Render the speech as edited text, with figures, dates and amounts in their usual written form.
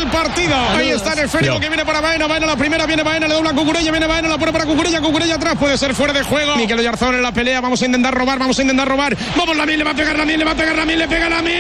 del partido. Ahí está el esférico que viene para Baena. Baena la primera, viene Baena, le dobla a Cucurella, viene Baena, la pone para Cucurella, Cucurella atrás, puede ser fuera de juego. Mikel Oyarzabal en la pelea, vamos a intentar robar. Vamos, Lamine, le va a pegar Lamine, le pega Lamine.